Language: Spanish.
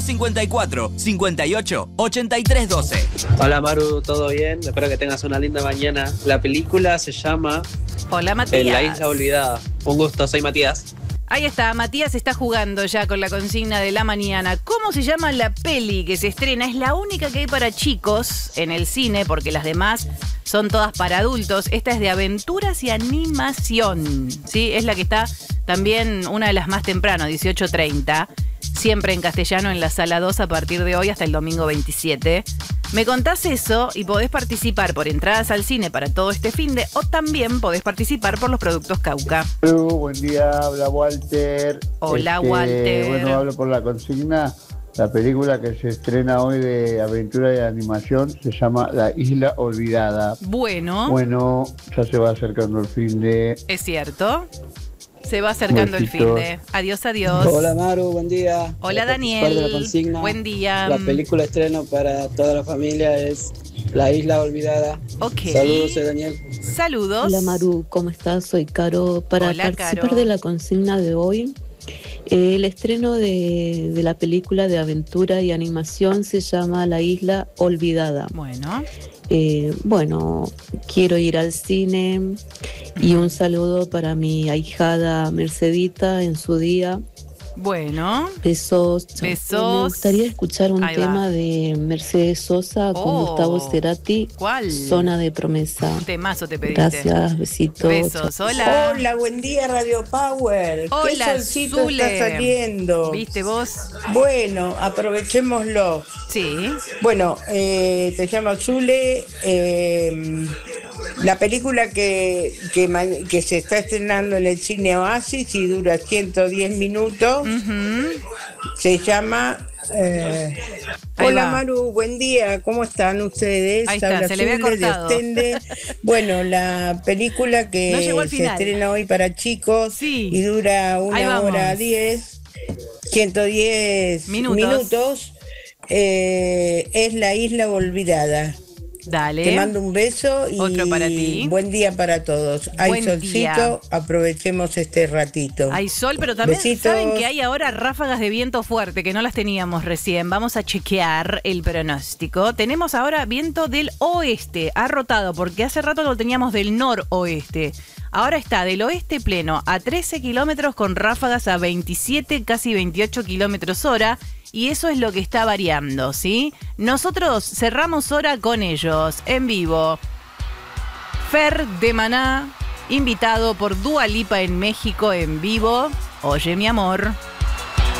54 58 83 12. Hola Maru, ¿todo bien? Espero que tengas una linda mañana. La película se llama Hola Matías. La Isla Olvidada. Un gusto, soy Matías. Ahí está, Matías está jugando ya con la consigna de la mañana. ¿Cómo se llama la peli que se estrena? Es la única que hay para chicos en el cine, porque las demás son todas para adultos. Esta es de aventuras y animación, ¿sí? Es la que está también una de las más temprano, 18:30. Siempre en castellano en la Sala 2 a partir de hoy hasta el domingo 27. Me contás eso y podés participar por entradas al cine para todo este finde o también podés participar por los productos Cauca. Buen día, habla Walter. Hola, Walter. Bueno, hablo por la consigna. La película que se estrena hoy de aventura y animación se llama La Isla Olvidada. Bueno, ya se va acercando el finde. Es cierto. Se va acercando el finde. Adiós, adiós. Hola Maru, buen día. Hola Daniel. De la consigna. Buen día. La película estreno para toda la familia es La Isla Olvidada. Ok. Saludos, soy Daniel. Saludos. Hola Maru, ¿cómo estás? Soy Caro. Para Hola, participar Caro. de la consigna de hoy, el estreno de la película de aventura y animación se llama La Isla Olvidada. Bueno. Quiero ir al cine y un saludo para mi ahijada Mercedita en su día. Bueno. Besos. Besos. Me gustaría escuchar un Ahí tema va. de Mercedes Sosa con Gustavo Cerati. ¿Cuál? Zona de promesa. Un temazo te pediste. Gracias, besitos. Besos. Hola. Hola, buen día Radio Power. Hola, Qué solcito Zule. está saliendo. ¿Viste vos? Bueno, aprovechémoslo. Sí. Bueno, te llamo Zule. La película que se está estrenando en el cine Oasis y dura 110 minutos se llama Hola va. Maru, buen día, ¿cómo están ustedes? Ahí está, Habla se le había Zule de cortado. Ostende. Bueno, la película No llegó que al se final. estrena hoy para chicos Sí. y dura Ahí 1 vamos. hora 10, 110 Minutos. minutos, es La Isla Olvidada. Dale. Te mando un beso y Otro para ti. buen día para todos. Hay Buen solcito, día. aprovechemos este ratito. Hay sol, pero también Besitos. saben que hay ahora ráfagas de viento fuerte, que no las teníamos recién. Vamos a chequear el pronóstico. Tenemos ahora viento del oeste. Ha rotado, porque hace rato lo teníamos del noroeste. Ahora está del oeste pleno a 13 kilómetros con ráfagas a 27, casi 28 kilómetros hora. Y eso es lo que está variando, ¿sí? Nosotros cerramos hora con ellos, en vivo. Fer de Maná, invitado por Dua Lipa en México en vivo. Oye, mi amor.